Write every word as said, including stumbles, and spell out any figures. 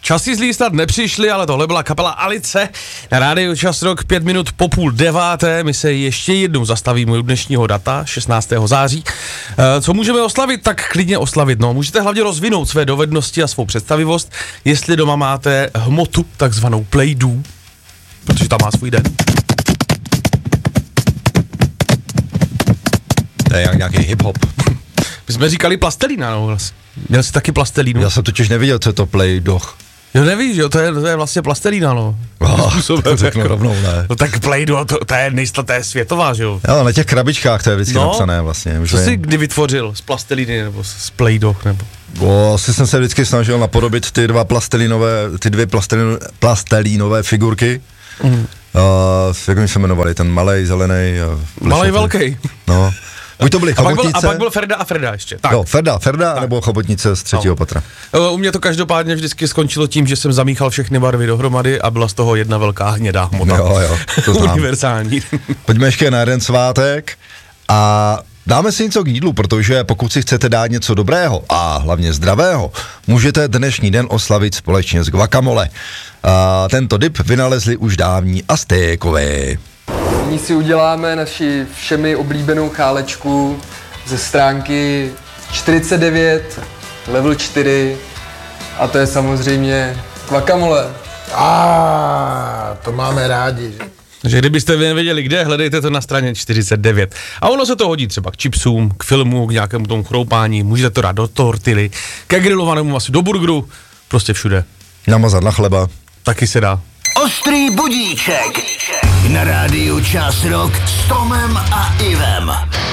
Časy zlý snad nepřišly, ale tohle byla kapela Alice. Na rádiu Čas Rock pět minut po půl deváté. My se ještě jednou zastavíme u dnešního data, šestnáctého září. E, co můžeme oslavit, tak klidně oslavit. No, můžete hlavně rozvinout své dovednosti a svou představivost, jestli doma máte hmotu, takzvanou play-doh, protože tam má svůj den. To je jak nějaký hip-hop. My jsme říkali plastelína, no vlastně. Měl jsi taky plastelínu? Já jsem totiž neviděl, co je to play-doh. Jo, nevíš, jo, to je, to je vlastně plastelína, no. Oh, to řeknu rovnou, ne. No tak play-doh, to, to je nejistá, to je světová, že jo. Jo, na těch krabičkách to je vždycky no, napsané vlastně. Co jsi kdy vytvořil z plastelíny nebo z play-doh, nebo? O, asi jsem se vždycky snažil napodobit ty dva plastelinové, ty dvě plastelino, plastelínové figurky. Mm. Uh, jak mi se jmenovali, ten malej, zelený. Malej, velký. No. Buď to byly a, pak byl, chobotnice. a pak byl Ferda a Freda ještě. Tak. Jo, Ferda, Ferda, tak. Nebo chobotnice z třetího no. patra. U mě to každopádně vždycky skončilo tím, že jsem zamíchal všechny barvy dohromady a byla z toho jedna velká hnědá hmota. Jo, jo, to znám. Univerzální. Pojďme ještě na jeden svátek a dáme si něco k jídlu, protože pokud si chcete dát něco dobrého a hlavně zdravého, můžete dnešní den oslavit společně s guacamole. A tento dip vynalezli už dávní Aztékové. Nyní si uděláme naši všemi oblíbenou chálečku ze stránky čtyřicet devět, level čtyři, a to je samozřejmě guacamole. A to máme rádi. Takže kdybyste vy nevěděli kde, hledejte to na straně čtyřicet devět. A ono se to hodí třeba k chipsům, k filmu, k nějakému tomu chroupání, můžete to dát do tortily, ke grilovanému masu, do burgeru, prostě všude. Namazat na chleba. Taky se dá. Ostrý budíček na rádiu Čas Rock s Tomem a Ivem.